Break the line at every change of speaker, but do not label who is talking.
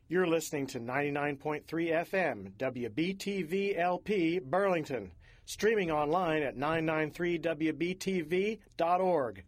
You're listening to 99.3 FM, WBTV-LP, Burlington. Streaming online at 993WBTV.org.